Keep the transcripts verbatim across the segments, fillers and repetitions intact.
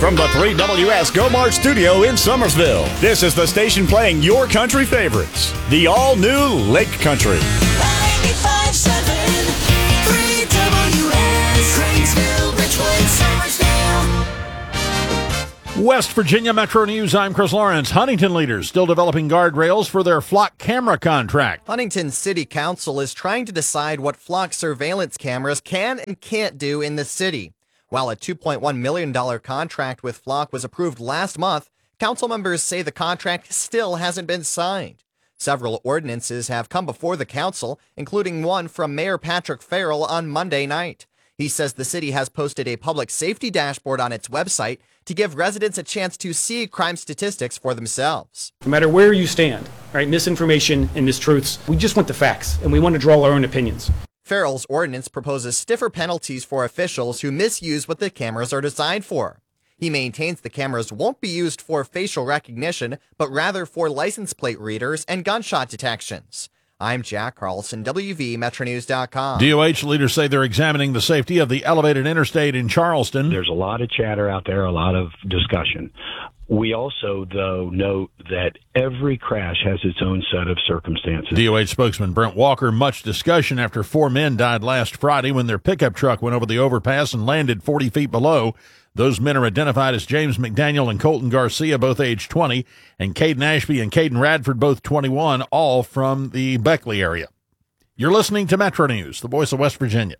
From the three W S Go Mart studio in Summersville, this is the station playing your country favorites. The all-new Lake Country. ninety-five point seven, three W S, Cranesville, Richwood, Summersville. West Virginia Metro News, I'm Chris Lawrence. Huntington leaders still developing guardrails for their flock camera contract. Huntington City Council is trying to decide what flock surveillance cameras can and can't do in the city. While a two point one million dollars contract with Flock was approved last month, council members say the contract still hasn't been signed. Several ordinances have come before the council, including one from Mayor Patrick Farrell on Monday night. He says the city has posted a public safety dashboard on its website to give residents a chance to see crime statistics for themselves. No matter where you stand, right, misinformation and mistruths, we just want the facts, and we want to draw our own opinions. Farrell's ordinance proposes stiffer penalties for officials who misuse what the cameras are designed for. He maintains the cameras won't be used for facial recognition, but rather for license plate readers and gunshot detections. I'm Jack Carlson, W V Metro News dot com. D O H leaders say they're examining the safety of the elevated interstate in Charleston. There's a lot of chatter out there, a lot of discussion. We also, though, note that every crash has its own set of circumstances. D O H spokesman Brent Walker, much discussion after four men died last Friday when their pickup truck went over the overpass and landed forty feet below. Those men are identified as James McDaniel and Colton Garcia, both age twenty, and Caden Ashby and Caden Radford, both twenty-one, all from the Beckley area. You're listening to Metro News, the voice of West Virginia.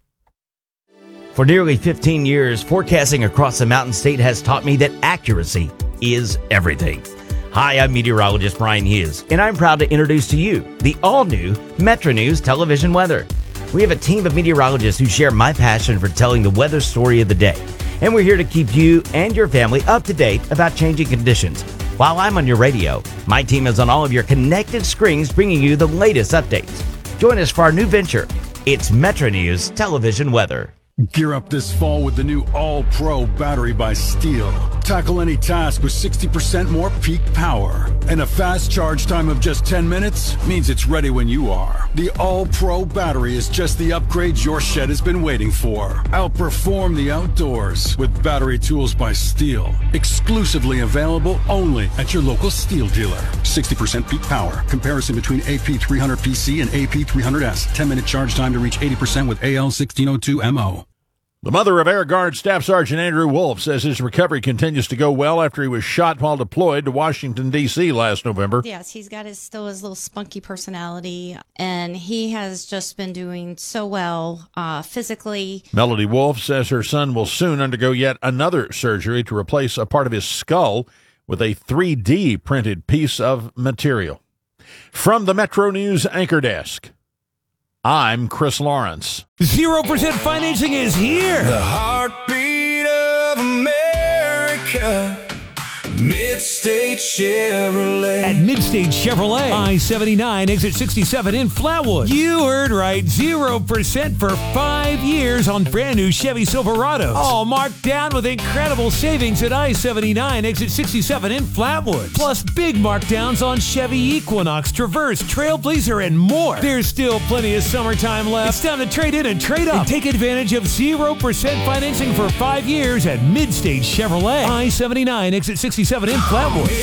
For nearly fifteen years, forecasting across the Mountain State has taught me that accuracy is everything. Hi, I'm meteorologist Brian Hughes, and I'm proud to introduce to you the all-new Metro News television weather. We have a team of meteorologists who share my passion for telling the weather story of the day, and we're here to keep you and your family up to date about changing conditions. While I'm on your radio, my team is on all of your connected screens bringing you the latest updates. Join us for our new venture. It's Metro News television weather. Gear up this fall with the new All-Pro battery by Steel. Tackle any task with sixty percent more peak power. And a fast charge time of just ten minutes means it's ready when you are. The All-Pro battery is just the upgrade your shed has been waiting for. Outperform the outdoors with battery tools by Steel. Exclusively available only at your local Steel dealer. sixty percent peak power. Comparison between A P three hundred P C and A P three hundred S. ten minute charge time to reach eighty percent with A L sixteen oh two M O. The mother of Air Guard Staff Sergeant Andrew Wolf says his recovery continues to go well after he was shot while deployed to Washington, D C last November. Yes, he's got his still his little spunky personality, and he has just been doing so well uh, physically. Melody Wolf says her son will soon undergo yet another surgery to replace a part of his skull with a three D printed piece of material. From the Metro News Anchor Desk, I'm Chris Lawrence. Zero percent financing is here. The heartbeat of America. Midstate Chevrolet. At Midstate Chevrolet, I seventy-nine, exit sixty-seven in Flatwood. You heard right, zero percent for five years on brand new Chevy Silverados. All marked down with incredible savings at I seventy-nine, exit sixty-seven in Flatwood. Plus big markdowns on Chevy Equinox, Traverse, Trailblazer, and more. There's still plenty of summertime left. It's time to trade in and trade up. And take advantage of zero percent financing for five years at Midstate Chevrolet. I seventy-nine, exit sixty-seven in Flatwood.